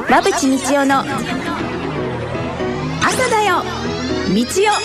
馬淵みちおの朝だよみちお。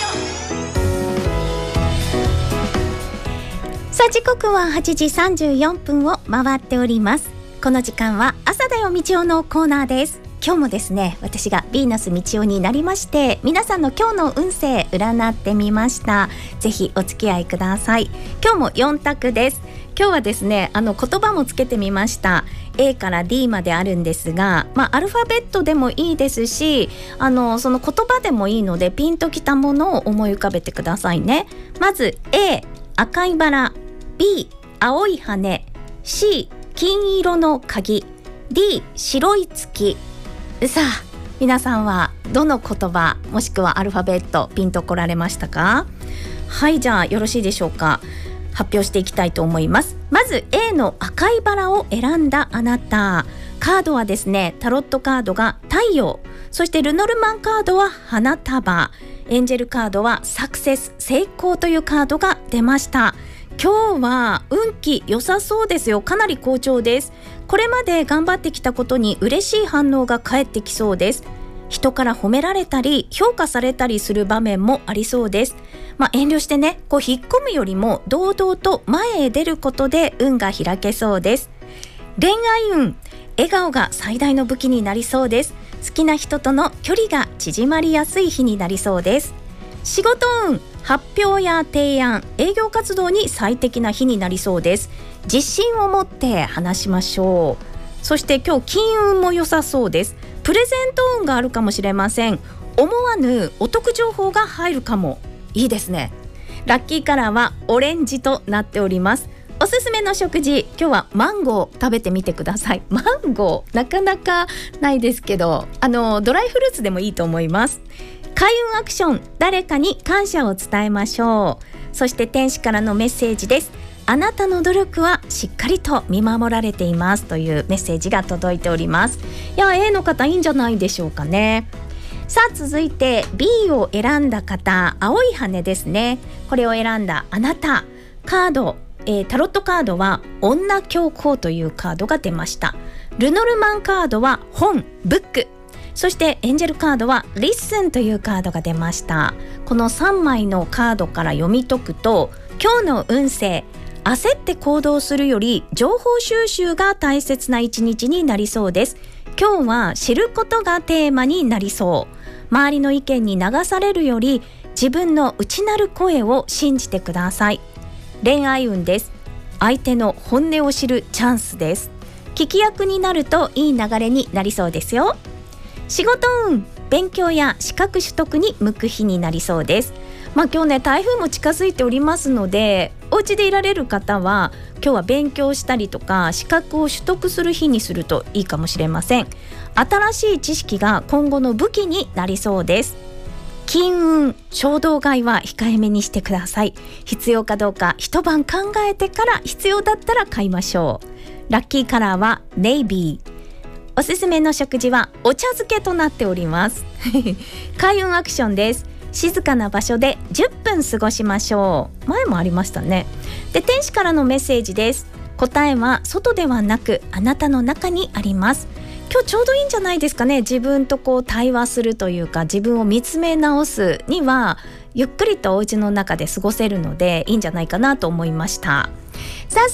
さあ時刻は8時34分を回っております。この時間は朝だよみちおのコーナーです。今日もですね、私がヴィーナスみちおになりまして、皆さんの今日の運勢占ってみました。ぜひお付き合いください。今日も4択です。今日はですね、言葉もつけてみました。 A から D まであるんですが、アルファベットでもいいですし、その言葉でもいいので、ピンときたものを思い浮かべてくださいね。まず A 赤いバラ、 B 青い羽、 C 金色の鍵、 D 白い月。さあ皆さんはどの言葉もしくはアルファベットピンとこられましたか？はい、じゃあよろしいでしょうか。発表していきたいと思います。まず A の赤いバラを選んだあなた、カードはですね、タロットカードが太陽、そしてルノルマンカードは花束、エンジェルカードはサクセス、成功というカードが出ました。今日は運気良さそうですよ。かなり好調です。これまで頑張ってきたことに嬉しい反応が返ってきそうです。人から褒められたり評価されたりする場面もありそうです。遠慮してね、引っ込むよりも堂々と前へ出ることで運が開けそうです。恋愛運、笑顔が最大の武器になりそうです。好きな人との距離が縮まりやすい日になりそうです。仕事運、発表や提案、営業活動に最適な日になりそうです。自信を持って話しましょう。そして今日金運も良さそうです。プレゼント運があるかもしれません。思わぬお得情報が入るかも。いいですね。ラッキーカラーはオレンジとなっております。おすすめの食事、今日はマンゴー食べてみてください。マンゴーなかなかないですけど、ドライフルーツでもいいと思います。開運アクション、誰かに感謝を伝えましょう。そして天使からのメッセージです。あなたの努力はしっかりと見守られていますというメッセージが届いております。いや、A の方いいんじゃないでしょうかね。さあ続いて B を選んだ方、青い羽ですね。これを選んだあなた、カード、タロットカードは女教皇というカードが出ました。ルノルマンカードは本、ブック、そしてエンジェルカードはリッスンというカードが出ました。この3枚のカードから読み解くと、今日の運勢、焦って行動するより情報収集が大切な一日になりそうです。今日は知ることがテーマになりそう。周りの意見に流されるより自分の内なる声を信じてください。恋愛運です。相手の本音を知るチャンスです。聞き役になるといい流れになりそうですよ。仕事運、勉強や資格取得に向く日になりそうです。今日ね、台風も近づいておりますので、お家でいられる方は今日は勉強したりとか資格を取得する日にするといいかもしれません。新しい知識が今後の武器になりそうです。金運、衝動買いは控えめにしてください。必要かどうか一晩考えてから必要だったら買いましょう。ラッキーカラーはネイビー。おすすめの食事はお茶漬けとなっております開運アクションです。静かな場所で10分過ごしましょう。前もありましたね。で、天使からのメッセージです。答えは外ではなくあなたの中にあります。今日ちょうどいいんじゃないですかね。自分と対話するというか、自分を見つめ直すにはゆっくりとお家の中で過ごせるのでいいんじゃないかなと思いました。さあ